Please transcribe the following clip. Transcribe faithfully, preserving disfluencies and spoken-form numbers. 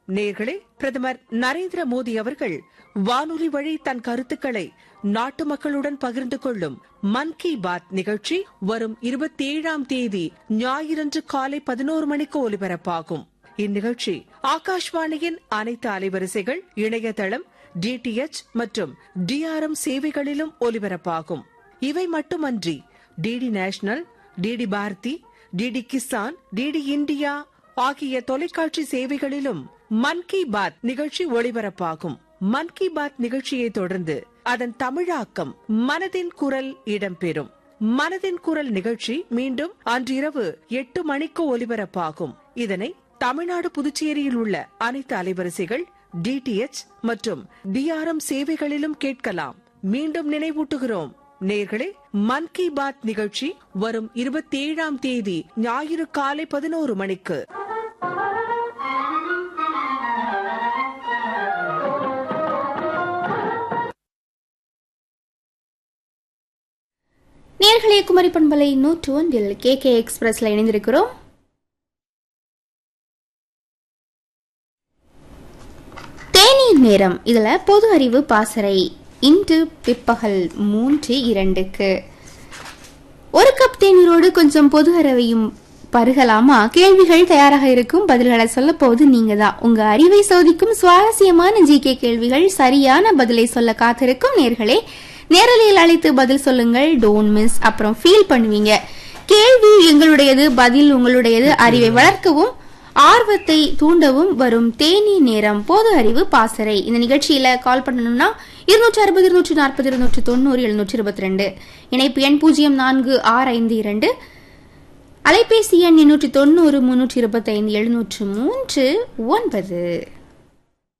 நேயர்களே, பிரதமர் நரேந்திர மோடி அவர்கள் வானொலி வழி தன் கருத்துக்களை நாட்டு மக்களுடன் பகிர்ந்து கொள்ளும் மன் கி பாத் நிகழ்ச்சி வரும் இருபத்தி ஏழாம் தேதி ஞாயிறன்று காலை பதினோரு மணிக்கு ஒலிபரப்பாகும். இந்நிகழ்ச்சி ஆகாஷ்வாணியின் அனைத்து அலைவரிசைகள், இணையதளம், டிடிஎச் மற்றும் டிஆர்எம் சேவைகளிலும் ஒலிபரப்பாகும். இவை மட்டுமன்றி DD national, DD Bharathi, DD Kisan, DD India ஆகிய தொலைக்காட்சி சேவைகளிலும் மன் கி பாத் நிகழ்ச்சி ஒளிபரப்பாகும். மன் கி பாத் நிகழ்ச்சியை தொடர்ந்து அதன் தமிழாக்கம் மனதின் குரல் இடம்பெறும். மனதின் குரல் நிகழ்ச்சி மீண்டும் அன்றிரவு எட்டு மணிக்கு ஒலிபரப்பாகும். இதனை தமிழ்நாடு, புதுச்சேரியில் உள்ள அனைத்து அலைவரிசைகள், டிடிஎச் மற்றும் டிஆர்எம் சேவைகளிலும் கேட்கலாம். மீண்டும் நினைவூட்டுகிறோம் நேயர்களே, மன் கி பாத் நிகழ்ச்சி வரும் இருபத்தி ஏழாம் தேதி ஞாயிறு காலை பதினோரு மணிக்கு. நேயர்களே, குமரி பண்பலை நூற்று ஒன்றில் கே கே எக்ஸ்பிரஸ்ல இணைந்திருக்கிறோம். தேநீர் நேரம். இதுல பொது அறிவு பாசறை இன்று பிற்பகல் மூன்று இரண்டுக்கு. ஒரு கப் தேநீரோடு கொஞ்சம் பொது அறிவையும் பருகலாமா? கேள்விகள் தயாராக இருக்கும். பதில்களை சொல்ல போவது நீங்க தான். உங்க அறிவை சோதிக்கும் சுவாரஸ்யமான ஜி கே கேள்விகள், சரியான பதிலை சொல்ல காத்திருக்கும் நேர்களே. நேரலையில் அழைத்து பதில் சொல்லுங்கள். Don't miss. அப்புறம் ஃபீல் பண்ணுவீங்க. கேள்வி எங்களுடையது, பதில் உங்களுடையது. அறிவை வளர்க்கவும் ஆர்வத்தை தூண்டவும் வரும் தேநீர் நேரம் பொது அறிவு பாசறை. இந்த நிகழ்ச்சியில கால் பண்ணணும்னா இருநூற்றி அறுபது இருநூற்றி நாற்பது இருநூற்றி தொண்ணூறு எழுநூற்றி இருபத்தி ரெண்டு, இணைப்பு எண் பூஜ்ஜியம் நான்கு ஆறு ஐந்து இரண்டு, அலைபேசி எண் எண்ணூற்றி தொண்ணூறு முன்னூற்றி இருபத்தி ஐந்து எழுநூற்று மூன்று ஒன்பது.